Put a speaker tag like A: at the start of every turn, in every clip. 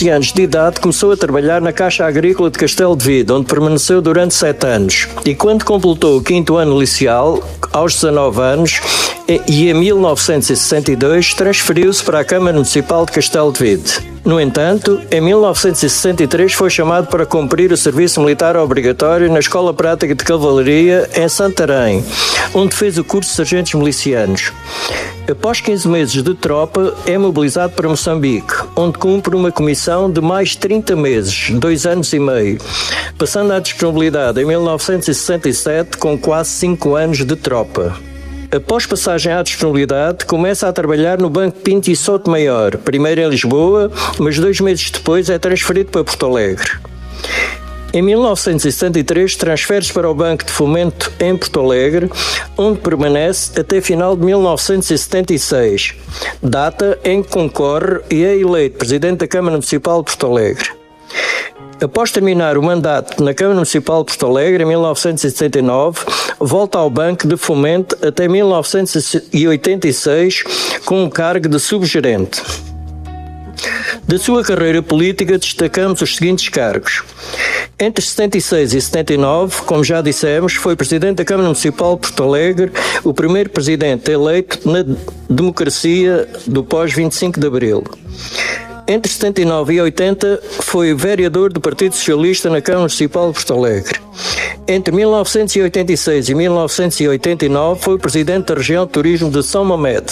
A: 11 anos de idade, começou a trabalhar na Caixa Agrícola de Castelo de Vide, onde permaneceu durante 7 anos. E quando completou o 5º ano liceal, aos 19 anos, e em 1962 transferiu-se para a Câmara Municipal de Castelo de Vide. No entanto, em 1963 foi chamado para cumprir o serviço militar obrigatório na Escola Prática de Cavalaria em Santarém, onde fez o curso de sargentos milicianos. Após 15 meses de tropa, é mobilizado para Moçambique, onde cumpre uma comissão de mais 30 meses, 2 anos e meio, passando à disponibilidade em 1967 com quase 5 anos de tropa. Após passagem à disponibilidade, começa a trabalhar no Banco Pinto e Sotomayor, primeiro em Lisboa, mas 2 meses depois é transferido para Porto Alegre. Em 1973, transfere-se para o Banco de Fomento em Porto Alegre, onde permanece até final de 1976, data em que concorre e é eleito Presidente da Câmara Municipal de Porto Alegre. Após terminar o mandato na Câmara Municipal de Porto Alegre, em 1979, volta ao Banco de Fomento até 1986, com o cargo de subgerente. Da sua carreira política, destacamos os seguintes cargos. Entre 76 e 79, como já dissemos, foi Presidente da Câmara Municipal de Porto Alegre, o primeiro Presidente eleito na democracia do pós-25 de Abril. Entre 79 e 80, foi vereador do Partido Socialista na Câmara Municipal de Porto Alegre. Entre 1986 e 1989, foi Presidente da Região de Turismo de São Mamede.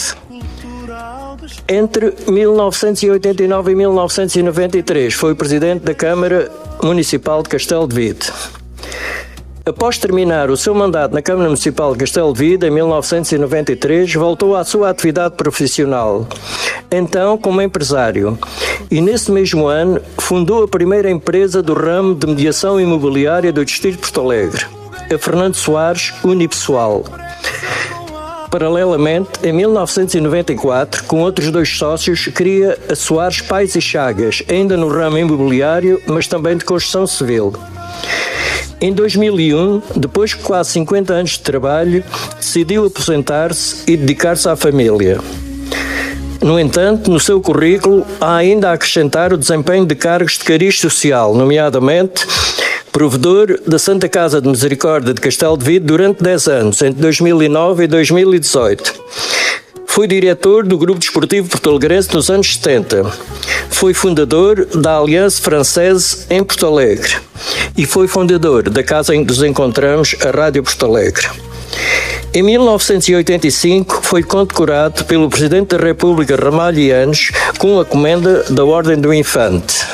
A: Entre 1989 e 1993, foi Presidente da Câmara Municipal de Castelo de Vide. Após terminar o seu mandato na Câmara Municipal de Castelo de Vide, em 1993, voltou à sua atividade profissional, então como empresário, e nesse mesmo ano fundou a primeira empresa do ramo de mediação imobiliária do Distrito de Porto Alegre, a Fernando Soares Unipessoal. Paralelamente, em 1994, com outros 2 sócios, cria a Soares Pais e Chagas, ainda no ramo imobiliário, mas também de construção civil. Em 2001, depois de quase 50 anos de trabalho, decidiu aposentar-se e dedicar-se à família. No entanto, no seu currículo, há ainda a acrescentar o desempenho de cargos de cariz social, nomeadamente provedor da Santa Casa de Misericórdia de Castelo de Vide durante 10 anos, entre 2009 e 2018. Foi diretor do Grupo Desportivo Porto-Alegrense nos anos 70. Foi fundador da Aliança Francesa em Porto Alegre e foi fundador da casa em que nos encontramos, a Rádio Porto Alegre. Em 1985, foi condecorado pelo Presidente da República Ramalho Eanes com a comenda da Ordem do Infante.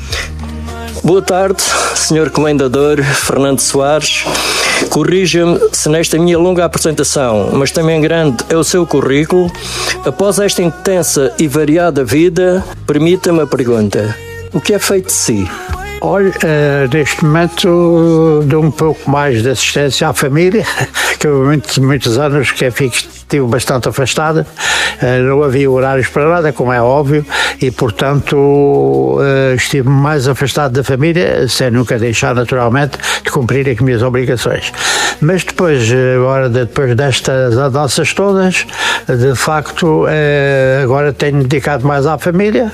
A: Boa tarde, Sr. Comendador Fernando Soares. Corrija-me se nesta minha longa apresentação, mas também grande é o seu currículo. Após esta intensa e variada vida, permita-me a pergunta: o que é feito de si?
B: Olha, neste momento dou um pouco mais de assistência à família, que há muitos anos que estive bastante afastada, não havia horários para nada, como é óbvio, e portanto estive mais afastado da família, sem nunca deixar naturalmente de cumprir as minhas obrigações. Mas depois destas andanças todas, de facto, agora tenho dedicado mais à família,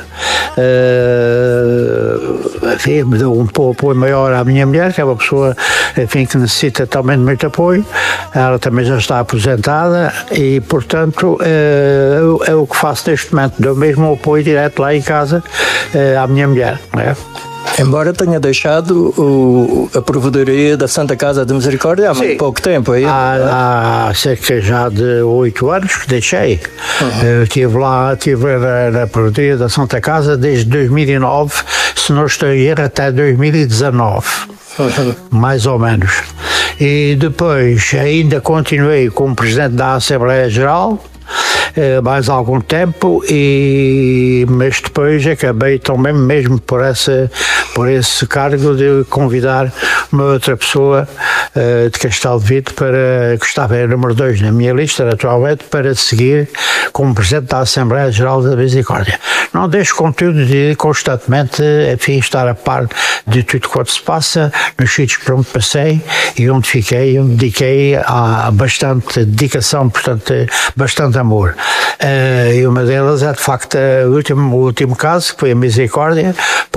B: me dou um apoio maior à minha mulher, que é uma pessoa, enfim, que necessita também de muito apoio. Ela também já está aposentada e, portanto, é o que faço neste momento. Dou mesmo um apoio direto lá em casa à minha mulher, não é?
A: Embora tenha deixado a provedoria da Santa Casa de Misericórdia há muito pouco tempo, aí?
B: Há cerca já de 8 anos que deixei. Uhum. Estive na provedoria da Santa Casa desde 2009, se não estou em erro, até 2019, mais ou menos. E depois ainda continuei como Presidente da Assembleia Geral, mais algum tempo, mas depois acabei também mesmo por esse cargo de convidar uma outra pessoa de Castelo de Vide que estava em número 2 na minha lista atualmente, para seguir como Presidente da Assembleia Geral da Misericórdia. Não deixo contudo de constantemente, enfim, estar a par de tudo quanto se passa nos sítios por onde passei e onde fiquei, onde dediquei a bastante dedicação, portanto, bastante amor. E uma delas é de facto o último caso, que foi a Misericórdia,